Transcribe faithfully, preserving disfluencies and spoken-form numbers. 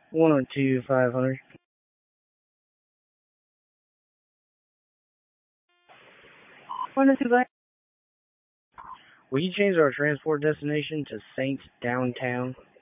one oh two, five hundred. one oh two, five hundred. Will you change our transport destination to Saints Downtown?